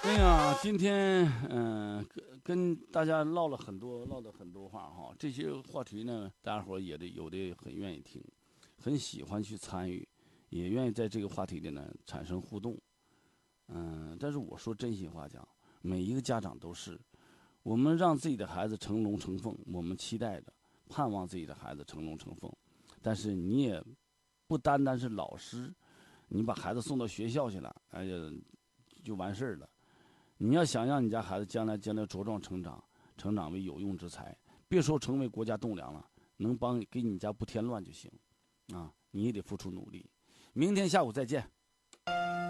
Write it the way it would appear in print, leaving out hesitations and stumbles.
哎呀，今天跟大家唠了很多话哈，这些话题呢，大家伙也有的很愿意听，很喜欢去参与，也愿意在这个话题里呢产生互动。但是我说真心话讲，每一个家长都是，我们让自己的孩子成龙成凤，我们期待着、盼望自己的孩子成龙成凤，但是你也不单单是老师，你把孩子送到学校去了，哎呀，就完事儿了。你要想让你家孩子将来茁壮成长，成长为有用之才，别说成为国家栋梁了，能给你家不添乱就行，啊，你也得付出努力。明天下午再见。